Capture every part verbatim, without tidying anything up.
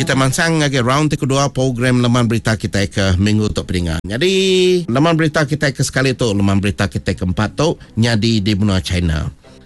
kita mansang lagi round kedua program laman berita kita ke minggu tu peningan. Jadi laman berita kita ke sekali tu, laman berita kita keempat tu nyadi di benua China.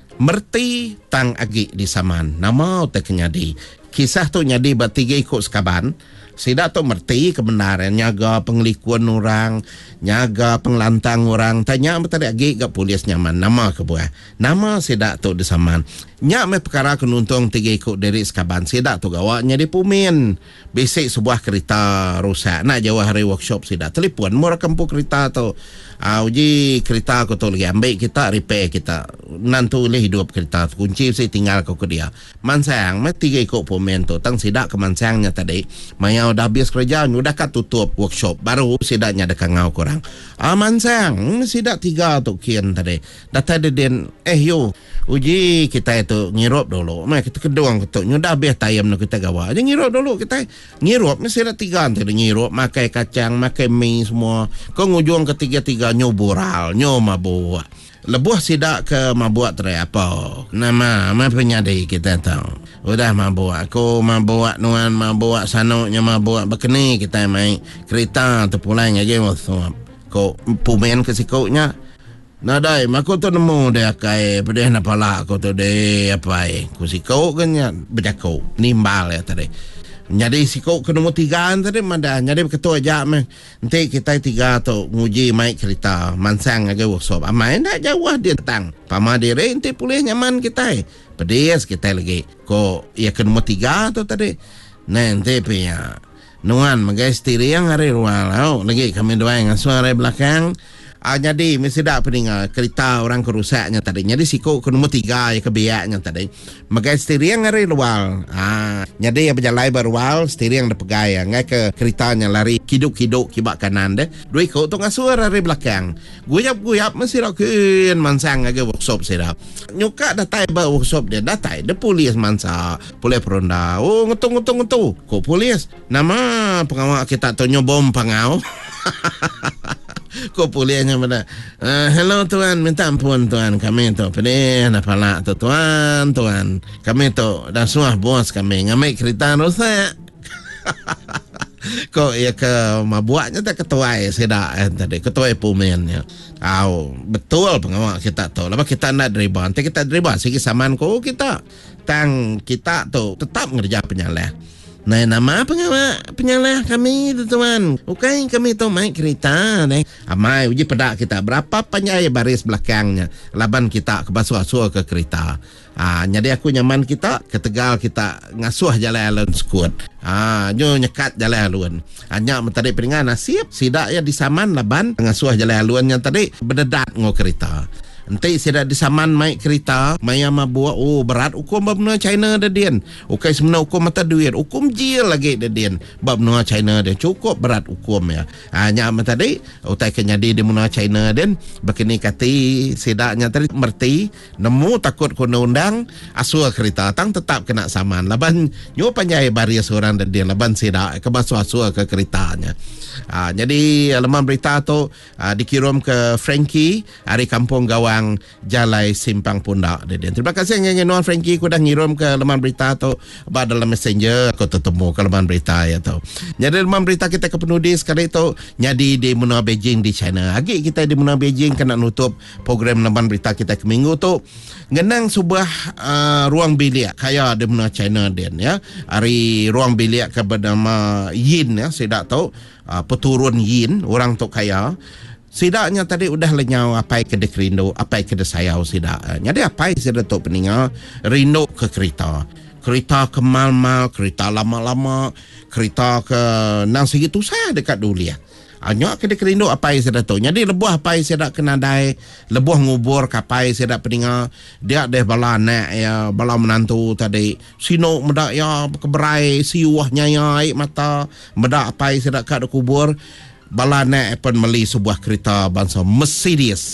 Merti tang agi di saman. Nama tu kenyadi. Kisah tu nyadi bertiga ikut sekaban. Sida tu merti kebenaran nyaga pengelikuan orang, nyaga pengelantang orang. Tanya betul agi gak polis nyaman nama ke buah. Nama sida tu di saman. Nya me perkara kenuntung tiga ikut dari sekaban sida tu gawaknya di Pumin. Besok sebuah kereta rusak. Nak jauh hari workshop sida telefon murah kempu kereta tu. Ah uji kereta aku tu lagi ambil kita repair kita. Nantu le hidup kereta kunci saya tinggal kau ke dia. Mansang me tiga ikut Pumin tu tang sida ke mansangnya tadi. Maya udah habis kerja udah kat tutup workshop baru sidanya dekat ngau korang. Ah mansang sida tiga tu kian tadi. Data den eh yo uji kita itu ngirup dulu. Mai kita keduang ketuk nyudah habis tayam nak kita gawa. Aja ngirup dulu kita. Ngirup mesti ada tiga tadi ngirup makai kacang, makai mie semua. Kau ngujung ketiga-tiga nyoboral, nyomabua. Lebuh sidak ke mabuk terai apa? Nama, apa penyadai kita tahu. Udah mabuk. Aku mabuk nuan, mabuk sanuknya mabuk berkeni kita main kereta terpulang aja waktu. Kau pumen ke sikuknya. Nadai, aku tu nemu dia kai pedih napala aku tu dia apa eh. Ku sikuk kan ya berjakau nimbal ya tadi. Jadi sikuk ke nombor tiga tadi mana. Jadi ketua aja meh. Nanti kita tiga tu nguji mai kereta mansang agak workshop. Amai nak jauh dia tang. Pama dire nanti pulih nyaman kita. Pedih kita lagi. Ko ya ke nombor tiga tu tadi. Nanti punya nuan magai steering hari ruang lau. Lagi kami dua yang suara belakang. Ah, jadi mesti dah peningal kereta orang kerusaknya tadi. Jadi sikuk ke nombor tiga ya kebiaknya tadi. Magai steering hari luar. Ah, jadi ya berjalan berwal steering dah pegai ya. Ngai ke keretanya lari kiduk-kiduk kibak kanan deh. Dua ikut tu ngasur hari belakang. Guyap-guyap mesti dah kun mansang agak workshop sih dah. Nyuka datai ber workshop dia datai. Dia polis mansa, polis peronda. Oh ngetung-ngetung-ngetung. Kok polis? Nama pengawal kita tu nyobom pengau. Kau pulihnya pada uh, hello tuan, minta ampun tuan, kami tu pedih napala tu tuan, tuan kami tu dah suah bos kami ngambil kereta rusak. Kau ya ke mabuaknya tak ketua sedak eh, tadi ketua pumennya. Tahu betul pengawal kita tu. Lepas kita nak driver, nanti kita driver segi saman kau kita tang kita tu tetap ngerja penyalah. Nah, nama pengawal penyalah kami tu tuan. Bukan kami tu main kereta deh. Amai uji pedak kita berapa panjang baris belakangnya. Laban kita ke basuh-asuh ke kereta. Ah, jadi aku nyaman kita ke Tegal kita ngasuh jalan alun skut. Ah, nyo nyekat jalan alun. Hanya mentari peringan nasib sidak ya di saman laban ngasuh jalan alun yang tadi berdedat ngo kereta. Nanti saya dah disaman mai kereta, mai ama buat oh berat hukum bab benua China dah dian. Okey sebenarnya hukum mata duit, hukum jil lagi dah dian. Bab benua China dia cukup berat hukum ya. Hanya ama tadi utai kenyadi di benua China dan begini kati sedaknya tadi merti nemu takut kena undang asua kereta tang tetap kena saman. Laban nyo panjai baris orang dah dian laban sedak ke basu asua ke keretanya. Ah, jadi laman berita tu ah, dikirim ke Frankie hari kampung Gawang Jalai Simpang Pundak. Terima kasih nyanyi Nuan Frankie ku dah ngirim ke laman berita tu ba dalam messenger aku ketemu ke laman berita ya tu. Jadi laman berita kita ke penudi sekali tu nyadi di benua Beijing di China. Agi kita di benua Beijing kena nutup program laman berita kita ke minggu tu. Ngenang sebuah uh, ruang bilik kaya di benua China din ya. Hari ruang bilik ke bernama Yin ya, saya tak tahu uh, peturun Yin orang tu kaya. Sidaknya tadi udah lenyau apa ke dek rindu, apa ke dek sayau sidak. Jadi apa sidak tu peninga rindu ke kereta. Kereta ke mal-mal, kereta lama-lama, kereta ke nang segitu saya dekat dulu ya. Hanya ke dek rindu apa sidak tu. Jadi lebuh apa sidak kena dai, lebuh ngubur kapai sidak peninga. Dia deh bala nak ya, bala menantu tadi. Sino medak ya keberai siwahnya ya air mata, medak apa sidak kat kubur. Bala nak pun meli sebuah kereta bangsa Mercedes.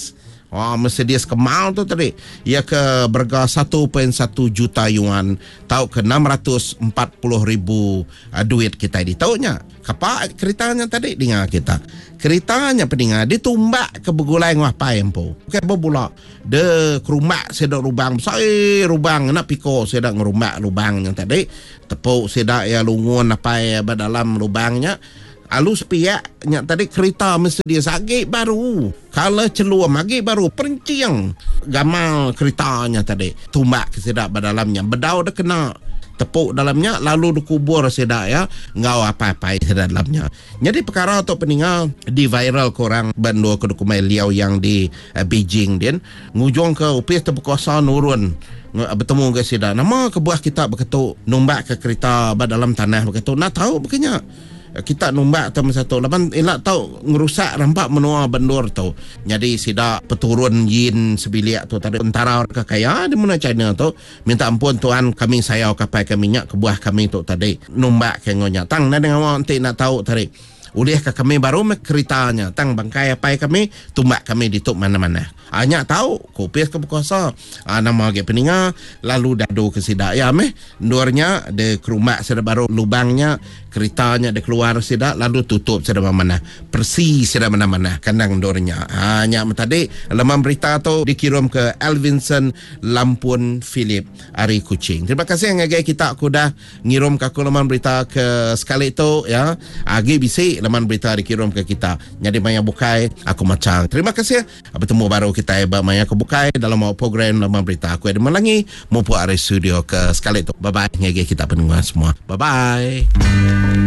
Oh, Mercedes Kemal tu tadi ia ke berharga satu perpuluhan satu juta yuan, tahu ke enam ratus empat puluh ribu uh, duit kita di tahunya. Kapa keretanya tadi dengar kita. Keretanya pendengar ditumbak ke begulai ngah paem po. Bukan bobola. De kerumak sedak lubang besar lubang nak piko sedak ngerumak lubang yang tadi. Tepuk sedak ya lungun apa ya dalam lubangnya. Alus piak nyak tadi kereta mesti dia sagi baru. Kalau celuam lagi baru perenciang gamal keretanya tadi. Tumbak ke sedak dalamnya. Bedau dah kena tepuk dalamnya lalu dikubur sedak ya. Ngau apa-apa sedak dalamnya. Jadi perkara tu peninggal di viral korang bandua ke dokumen liau yang di uh, Beijing din. Ngujung ke upis terpekuasa nurun bertemu ke sedak. Nama kebuah kita berketuk numbak ke kereta dalam tanah berketuk. Nak tahu bukannya kita numbak atau satu lapan elak tahu ngerusak rampak menua bendur tu. Jadi sidak peturun yin sebiliak tu tadi tentara orang kaya di mana China tu minta ampun tuan kami sayau kapai kami nyak kebuah kami tu tadi numbak ke ngonya tang na dengan orang nak tahu tadi ulih ke kami baru mek keritanya tang bangkai apa kami tumbak kami dituk mana-mana. Hanya tahu kopis ke berkuasa ah, nama ke peninga lalu dadu ke sidak ya meh ndurnya de kerumak sedak baru lubangnya keritanya de keluar sidak lalu tutup sedak mana persis sedak mana-mana kandang ndurnya. Hanya tadi laman berita tu dikirim ke Elvinson Lampun Philip Ari Kuching. Terima kasih ngagai kita aku dah ngirim ke aku laman berita ke sekali tu ya. Agi bisi laman berita dikirim ke kita. Jadi maya bukai aku macam. Terima kasih. Bertemu baru kita hebat maya kebukai dalam program laman berita aku ada melangi mumpuk ari studio ke sekali tu. Bye bye ngagai kita pendengar semua. Bye bye.